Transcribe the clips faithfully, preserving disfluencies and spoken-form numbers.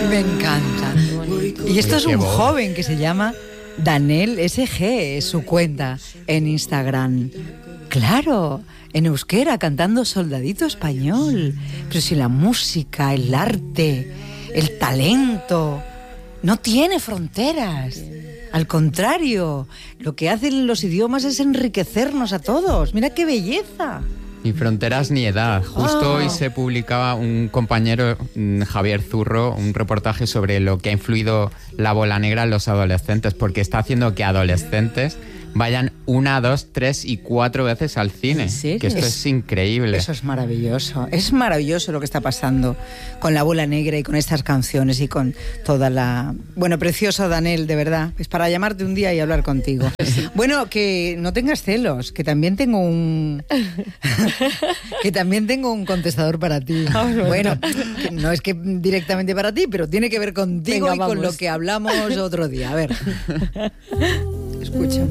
Me encanta. Y esto es un joven que se llama Danel S G, es su cuenta en Instagram. Claro, en euskera, cantando Soldadito Español. Pero si la música, el arte, el talento no tiene fronteras. Al contrario, lo que hacen los idiomas es enriquecernos a todos. Mira qué belleza. Ni fronteras ni edad. Justo Oh. hoy se publicaba un compañero, Javier Zurro, un reportaje sobre lo que ha influido la bola negra en los adolescentes, porque está haciendo que adolescentes vayan una, dos, tres y cuatro veces al cine. ¿En serio? Que esto es, es increíble. Eso es maravilloso. Es maravilloso lo que está pasando con la bola negra y con estas canciones y con toda la... Bueno, precioso, Danel, de verdad. Es para llamarte un día y hablar contigo. Bueno, que no tengas celos, que también tengo un... que también tengo un contestador para ti. Bueno, que no es que directamente para ti, pero tiene que ver contigo. Venga, y con lo que hablamos otro día. A ver. Escucha.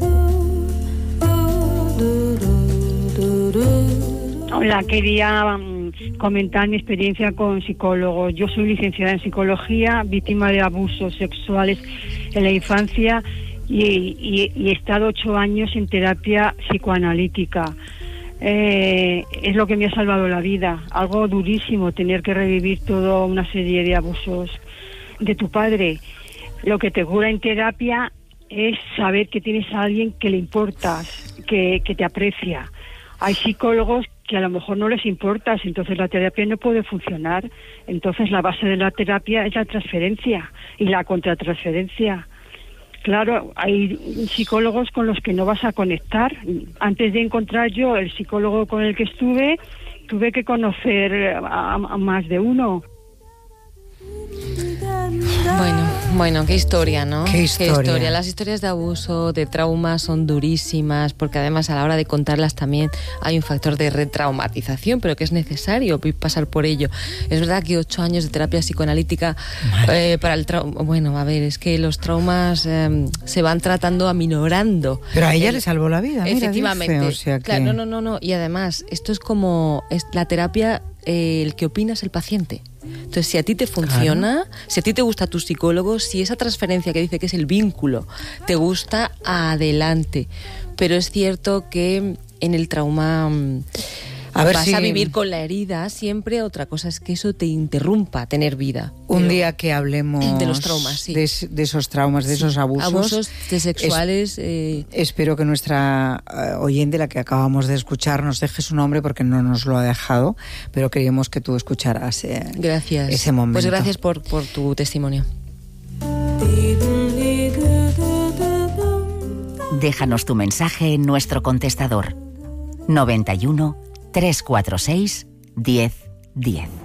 Hola, quería um, comentar mi experiencia con psicólogos. Yo soy licenciada en psicología, víctima de abusos sexuales en la infancia y, y, y he estado ocho años en terapia psicoanalítica. Eh, es lo que me ha salvado la vida. Algo durísimo, tener que revivir toda una serie de abusos de tu padre. Lo que te cura en terapia es saber que tienes a alguien que le importas, que, que te aprecia. Hay psicólogos que a lo mejor no les importas, entonces la terapia no puede funcionar. Entonces la base de la terapia es la transferencia y la contratransferencia. Claro, hay psicólogos con los que no vas a conectar. Antes de encontrar yo el psicólogo con el que estuve, tuve que conocer a, a más de uno. Bueno, bueno, qué historia, ¿no? Qué historia. Qué historia. Las historias de abuso, de trauma son durísimas, porque además a la hora de contarlas también hay un factor de retraumatización, pero que es necesario pasar por ello. Es verdad que ocho años de terapia psicoanalítica eh, para el trauma... Bueno, a ver, es que los traumas eh, se van tratando aminorando. Pero a ella el, le salvó la vida, mira, efectivamente. dice, o sea que... Claro, no, no, no, no. Y además, esto es como... Es la terapia, eh, el que opina es el paciente. Entonces, si a ti te funciona, claro, si a ti te gusta tu psicólogo, si esa transferencia que dice que es el vínculo te gusta, adelante. Pero es cierto que en el trauma a ver vas si... a vivir con la herida siempre. Otra cosa es que eso te interrumpa tener vida. Un día que hablemos de los traumas, sí. de, de esos traumas, de sí, esos abusos, abusos de sexuales. Es, eh... Espero que nuestra uh, oyente, la que acabamos de escuchar, nos deje su nombre porque no nos lo ha dejado, pero queríamos que tú escucharas eh, gracias. ese momento. Pues gracias por, por tu testimonio. Déjanos tu mensaje en nuestro contestador noventa y uno, trescientos cuarenta y seis, diez, diez.